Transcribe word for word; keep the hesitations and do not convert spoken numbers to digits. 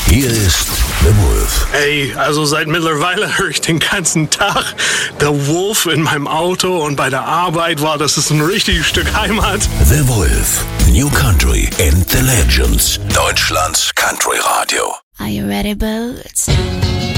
Hier ist The Wolf. Ey, also seit mittlerweile höre ich den ganzen Tag The Wolf in meinem Auto und bei der Arbeit. War das ist ein richtiges Stück Heimat. The Wolf, New Country and the Legends. Deutschlands Country Radio. Are you ready, Boots?